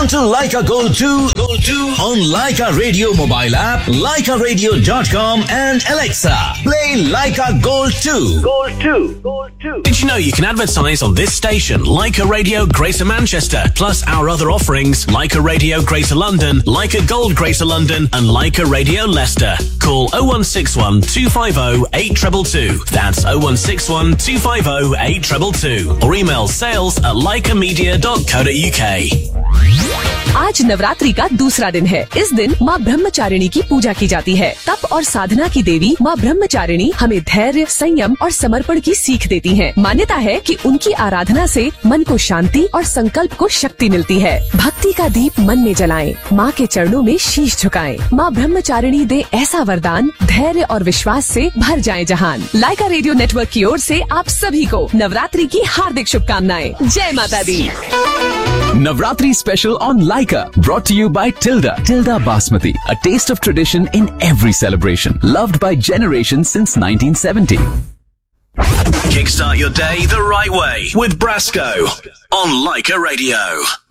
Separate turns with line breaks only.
Want to Leica Gold 2? On Leica Radio mobile app, LeicaRadio.com and Alexa. Play Leica Gold 2.
Did you know you can advertise on this station, Leica Radio Greater Manchester, plus our other offerings, Leica Radio Greater London, Leica Gold Greater London, and Leica Radio Leicester. Call 0161 250 8222. That's 0161 250 8222. Or email sales@leicamedia.co.uk.
आज नवरात्रि का दूसरा दिन है। इस दिन माँ ब्रह्मचारिणी की पूजा की जाती है। तप और साधना की देवी माँ ब्रह्मचारिणी हमें धैर्य, संयम और समर्पण की सीख देती हैं। मान्यता है कि उनकी आराधना से मन को शांति और संकल्प को शक्ति मिलती है। भक्ति का दीप मन में जलाएं, माँ के चरणों में शीश झुकाएं। माँ ब्रह्मचारिणी दे ऐसा वरदान, धैर्य और विश्वास से भर जाए जहान। लाइका रेडियो नेटवर्क की ओर से आप सभी को नवरात्रि की हार्दिक शुभकामनाएं। जय माता दी।
Navratri special on Leica, brought to you by Tilda Basmati, a taste of tradition in every celebration, loved by generations since 1970.
Kickstart your day the right way with Brasco on Leica Radio.